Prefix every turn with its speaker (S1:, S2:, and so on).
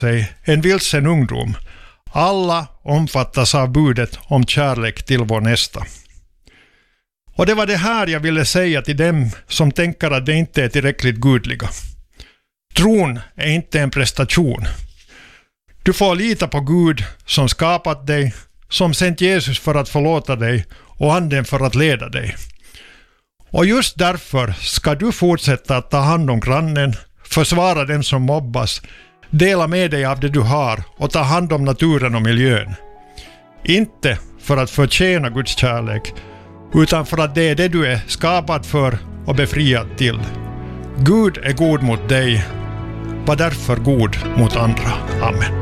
S1: sig en vilsen ungdom. Alla omfattas av budet om kärlek till vår nästa. Och det var det här jag ville säga till dem som tänker att de inte är tillräckligt gudliga. Tron är inte en prestation. Du får lita på Gud som skapat dig, som sänt Jesus för att förlåta dig och Anden för att leda dig. Och just därför ska du fortsätta att ta hand om grannen, försvara den som mobbas, dela med dig av det du har och ta hand om naturen och miljön. Inte för att förtjäna Guds kärlek, utan för att det är det du är skapad för och befriad till. Gud är god mot dig, var därför god mot andra. Amen.